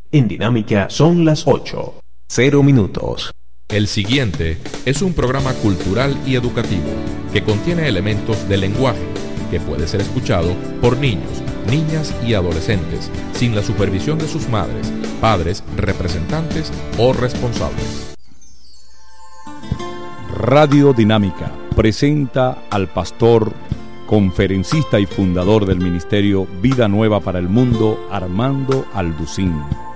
En Dinámica son las 8:00. El siguiente es un programa cultural y educativo que contiene elementos del lenguaje que puede ser escuchado por niños, niñas y adolescentes sin la supervisión de sus madres, padres, representantes o responsables. Radio Dinámica presenta al pastor, conferencista y fundador del ministerio Vida Nueva para el Mundo, Armando Alducín.